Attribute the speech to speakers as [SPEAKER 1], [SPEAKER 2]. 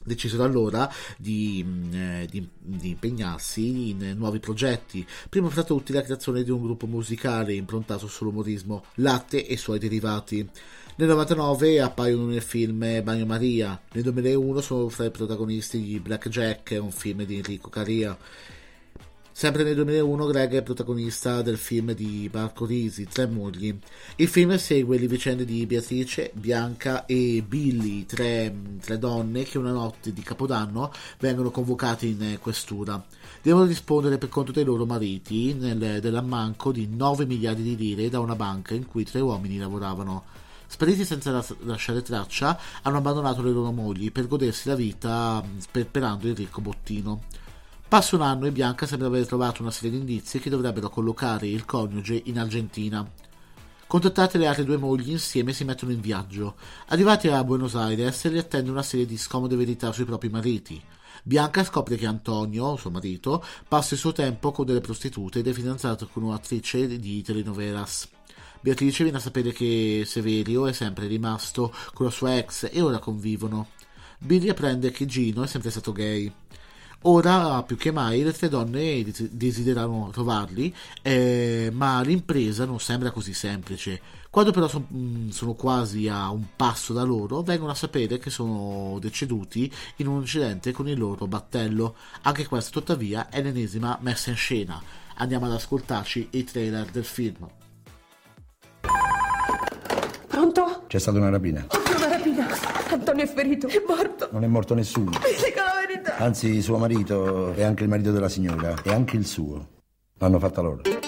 [SPEAKER 1] Decisero allora di impegnarsi in nuovi progetti, primo fra tutti la creazione di un gruppo musicale improntato sull'umorismo, latte e suoi derivati. Nel 1999 appaiono nel film Bagnomaria, nel 2001 sono fra i protagonisti di Black Jack, un film di Enrico Caria. Sempre nel 2001 Greg è protagonista del film di Marco Risi, Tre mogli. Il film segue le vicende di Beatrice, Bianca e Billy, tre donne che una notte di Capodanno vengono convocate in questura. Devono rispondere per conto dei loro mariti dell'ammanco di 9 miliardi di lire da una banca in cui 3 uomini lavoravano. Spariti senza lasciare traccia, hanno abbandonato le loro mogli per godersi la vita sperperando il ricco bottino. Passa un anno e Bianca sembra aver trovato una serie di indizi che dovrebbero collocare il coniuge in Argentina. Contattate le altre 2 mogli, insieme si mettono in viaggio. Arrivati a Buenos Aires li attende una serie di scomode verità sui propri mariti. Bianca scopre che Antonio, suo marito, passa il suo tempo con delle prostitute ed è fidanzato con un'attrice di telenovelas. Beatrice viene a sapere che Severio è sempre rimasto con la sua ex e ora convivono. Billy apprende che Gino è sempre stato gay. Ora più che mai le 3 donne desiderano trovarli, ma l'impresa non sembra così semplice. Quando però sono quasi a un passo da loro, vengono a sapere che sono deceduti in un incidente con il loro battello. Anche questa tuttavia è l'ennesima messa in scena. Andiamo ad ascoltarci i trailer del film.
[SPEAKER 2] Pronto?
[SPEAKER 3] C'è stata una rapina.
[SPEAKER 2] Oddio, una rapina! Antonio è ferito, è morto!
[SPEAKER 3] Non è morto nessuno.
[SPEAKER 2] Mi dica la verità!
[SPEAKER 3] Anzi, suo marito e anche il marito della signora e anche il suo l'hanno fatta loro.